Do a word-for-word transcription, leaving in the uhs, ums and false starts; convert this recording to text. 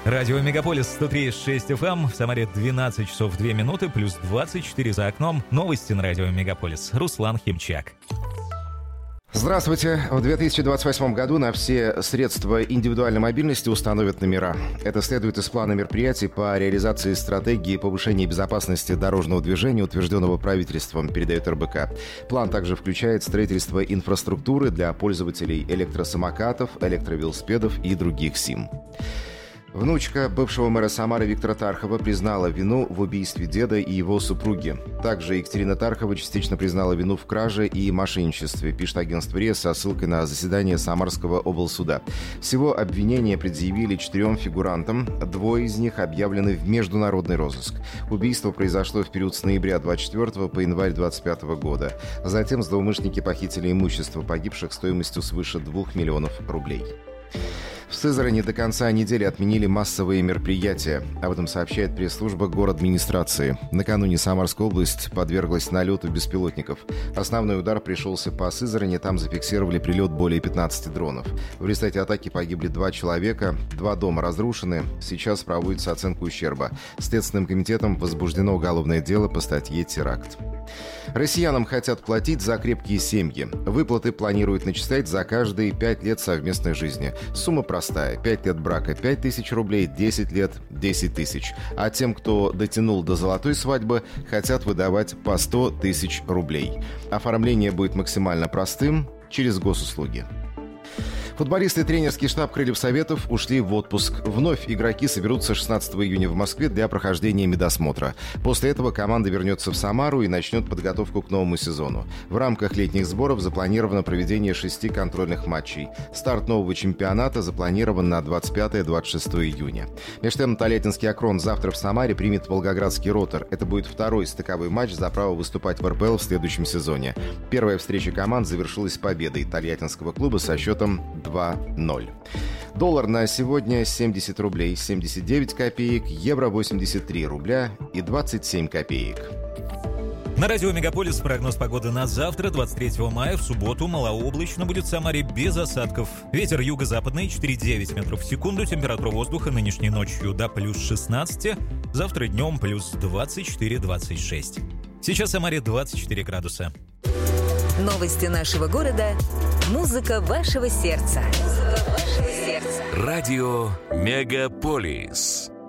Радио Мегаполис сто три и шесть эф эм. В Самаре двенадцать часов две минуты, плюс двадцать четыре за окном. Новости на Радио Мегаполис. Руслан Химчак. Здравствуйте. В две тысячи двадцать восьмом году на все средства индивидуальной мобильности установят номера. Это следует из плана мероприятий по реализации стратегии повышения безопасности дорожного движения, утвержденного правительством, передает эр бэ ка. План также включает строительство инфраструктуры для пользователей электросамокатов, электровелосипедов и других сим. Внучка бывшего мэра Самары Виктора Тархова признала вину в убийстве деда и его супруги. Также Екатерина Тархова частично признала вину в краже и мошенничестве, пишет агентство РИА со ссылкой на заседание Самарского облсуда. Всего обвинения предъявили четырем фигурантам, двое из них объявлены в международный розыск. Убийство произошло в период с ноября двадцать четвёртого по январь двадцать пятого года. Затем злоумышленники похитили имущество погибших стоимостью свыше двух миллионов рублей. В Сызрани до конца недели отменили массовые мероприятия. Об этом сообщает пресс-служба городадминистрации. Накануне Самарская область подверглась налету беспилотников. Основной удар пришелся по Сызрани, там зафиксировали прилет более пятнадцати дронов. В результате атаки погибли два человека, два дома разрушены. Сейчас проводится оценка ущерба. Следственным комитетом возбуждено уголовное дело по статье «Теракт». Россиянам хотят платить за крепкие семьи. Выплаты планируют начислять за каждые пять лет совместной жизни. Сумма простая. пять лет брака – пять тысяч рублей, десять лет – десять тысяч. А тем, кто дотянул до золотой свадьбы, хотят выдавать по сто тысяч рублей. Оформление будет максимально простым через госуслуги. Футболисты и тренерский штаб «Крыльев Советов» ушли в отпуск. Вновь игроки соберутся шестнадцатого июня в Москве для прохождения медосмотра. После этого команда вернется в Самару и начнет подготовку к новому сезону. В рамках летних сборов запланировано проведение шести контрольных матчей. Старт нового чемпионата запланирован на двадцать пятое — двадцать шестое июня. Между тем, Тольяттинский «Акрон» завтра в Самаре примет волгоградский «Ротор». Это будет второй стыковой матч за право выступать в эр пэ эл в следующем сезоне. Первая встреча команд завершилась победой тольяттинского клуба со счетом два ноль. Доллар на сегодня семьдесят рублей семьдесят девять копеек, евро восемьдесят три рубля и двадцать семь копеек. На радио Мегаполис прогноз погоды на завтра, двадцать третьего мая, в субботу. Малооблачно будет в Самаре без осадков. Ветер юго-западный четыре целых девять десятых метров в секунду. Температура воздуха нынешней ночью до плюс шестнадцати. Завтра днем плюс двадцать четыре — двадцать шесть. Сейчас в Самаре двадцать четыре градуса. Новости нашего города. Музыка вашего сердца. Музыка вашего сердца. Радио Мегаполис.